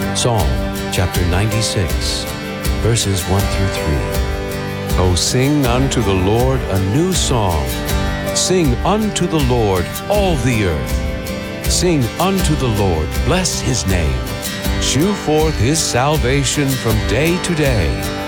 Psalm chapter 96, verses 1 through 3. O sing unto the Lord a new song. Sing unto the Lord, all the earth. Sing unto the Lord, bless his name. Shew forth his salvation from day to day.